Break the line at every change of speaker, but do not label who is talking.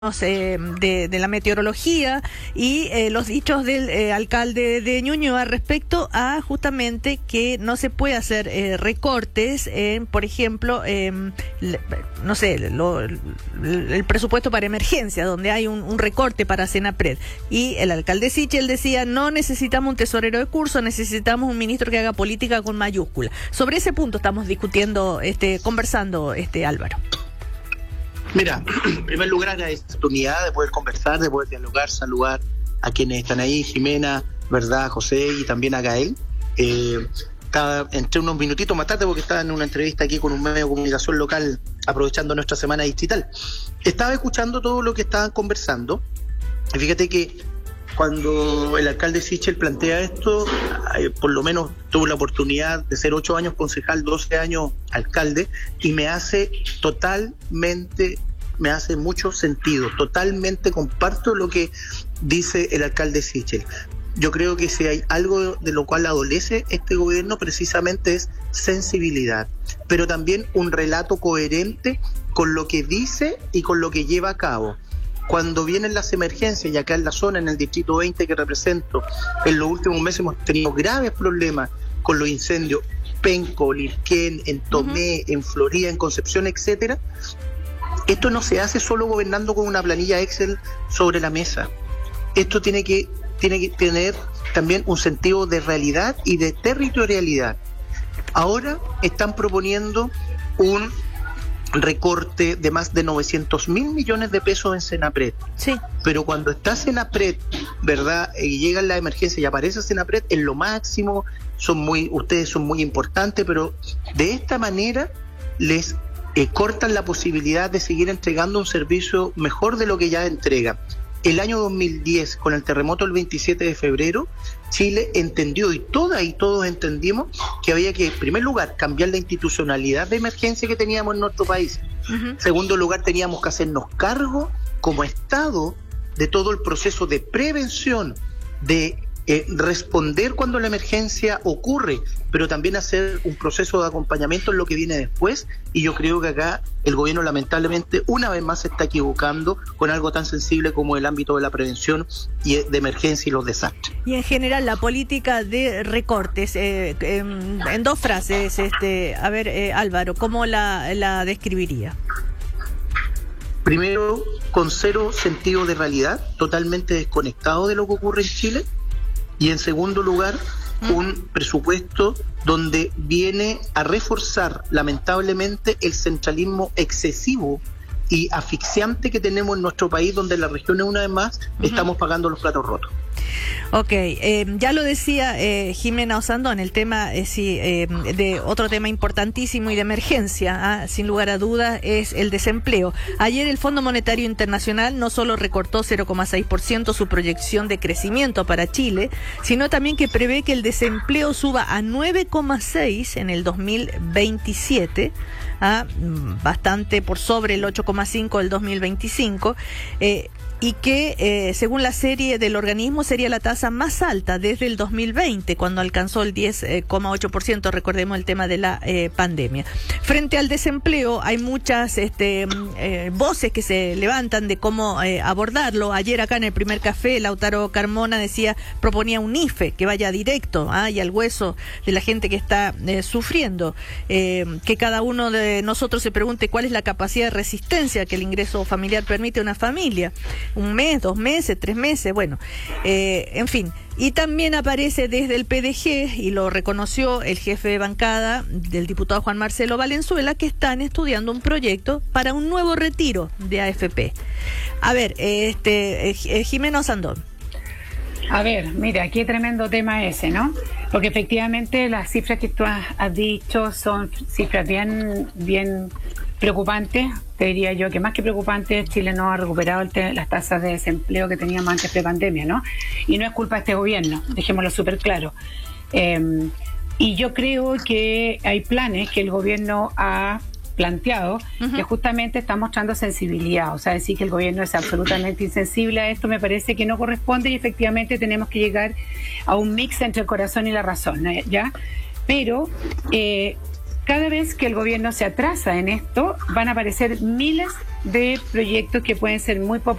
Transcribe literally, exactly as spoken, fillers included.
Eh, de, de la meteorología y eh, los dichos del eh, alcalde de Ñuñoa respecto a justamente que no se puede hacer eh, recortes en, por ejemplo, eh, le, no sé, lo, el presupuesto para emergencia, donde hay un, un recorte para Senapred. Y el alcalde Sichel decía, no necesitamos un tesorero de curso, necesitamos un ministro que haga política con mayúscula. Sobre ese punto estamos discutiendo, este, conversando, este Álvaro.
Mira, en primer lugar, agradezco la oportunidad de poder conversar, de poder dialogar, saludar a quienes están ahí, Jimena, ¿verdad?, José, y también a Gael. Eh, estaba, entré unos minutitos más tarde porque estaba en una entrevista aquí con un medio de comunicación local, aprovechando nuestra semana digital. Estaba escuchando todo lo que estaban conversando, y fíjate que cuando el alcalde Sichel plantea esto, eh, por lo menos tuve la oportunidad de ser ocho años concejal, doce años alcalde, y me hace totalmente, me hace mucho sentido, totalmente comparto lo que dice el alcalde Sichel. Yo creo que si hay algo de lo cual adolece este gobierno precisamente es sensibilidad, pero también un relato coherente con lo que dice y con lo que lleva a cabo. Cuando vienen las emergencias, y acá en la zona, en el distrito veinte que represento, en los últimos meses hemos tenido graves problemas con los incendios, Penco, Lirquén, en Tomé, uh-huh. en Florida, en Concepción, etcétera. Esto no se hace solo gobernando con una planilla Excel sobre la mesa. Esto tiene que, tiene que tener también un sentido de realidad y de territorialidad. Ahora están proponiendo un recorte de más de novecientos mil millones de pesos en Senapred.
Sí.
Pero cuando está Senapred, ¿verdad?, y llega la emergencia y aparece Senapred, en lo máximo, son muy, ustedes son muy importantes, pero de esta manera les eh, cortan la posibilidad de seguir entregando un servicio mejor de lo que ya entregan. El año dos mil diez, con el terremoto del veintisiete de febrero, Chile entendió, y todas y todos entendimos, que había que, en primer lugar, cambiar la institucionalidad de emergencia que teníamos en nuestro país. Uh-huh. En segundo lugar, teníamos que hacernos cargo como Estado de todo el proceso de prevención, de eh, responder cuando la emergencia ocurre, pero también hacer un proceso de acompañamiento en lo que viene después. Y yo creo que acá el gobierno lamentablemente una vez más se está equivocando con algo tan sensible como el ámbito de la prevención y de emergencia y los desastres.
Y en general la política de recortes, eh, en, en dos frases, este, a ver, eh, Álvaro, ¿cómo la, la describiría?
Primero, con cero sentido de realidad, totalmente desconectado de lo que ocurre en Chile. Y en segundo lugar, un presupuesto donde viene a reforzar lamentablemente el centralismo excesivo y asfixiante que tenemos en nuestro país, donde en las regiones una vez más uh-huh. estamos pagando los platos rotos.
Ok, eh, ya lo decía eh, Jimena Osandón, el tema eh, sí, eh, de otro tema importantísimo y de emergencia, ¿ah? Sin lugar a dudas, es el desempleo. Ayer el Fondo Monetario Internacional no solo recortó cero coma seis por ciento su proyección de crecimiento para Chile, sino también que prevé que el desempleo suba a nueve coma seis en el dos mil veintisiete, ¿ah? Bastante por sobre el ocho coma cinco del dos mil veinticinco, eh, y que eh, según la serie del organismo sería la tasa más alta desde el dos mil veinte, cuando alcanzó el diez coma ocho por ciento, recordemos el tema de la eh, pandemia. Frente al desempleo hay muchas este, eh, voces que se levantan de cómo eh, abordarlo. Ayer acá en el primer café, Lautaro Carmona decía, proponía un I F E que vaya directo ¿ah? y al hueso de la gente que está eh, sufriendo, eh, que cada uno de nosotros se pregunte cuál es la capacidad de resistencia que el ingreso familiar permite a una familia. Un mes, dos meses, tres meses, bueno, eh, en fin. Y también aparece desde el P D G, y lo reconoció el jefe de bancada del diputado Juan Marcelo Valenzuela, que están estudiando un proyecto para un nuevo retiro de A F P. A ver, este eh, Jimena Osandón.
A ver, mira, qué tremendo tema ese, ¿no? Porque efectivamente las cifras que tú has, has dicho son cifras bien, bien preocupantes. Te diría yo que más que preocupantes, Chile no ha recuperado el te- las tasas de desempleo que teníamos antes de pandemia, ¿no? Y no es culpa de este gobierno, dejémoslo súper claro. Eh, y yo creo que hay planes que el gobierno ha planteado, uh-huh. que justamente está mostrando sensibilidad, o sea, decir que el gobierno es absolutamente insensible a esto me parece que no corresponde, y efectivamente tenemos que llegar a un mix entre el corazón y la razón, ¿ya? Pero eh, cada vez que el gobierno se atrasa en esto, van a aparecer miles de proyectos que pueden ser muy populares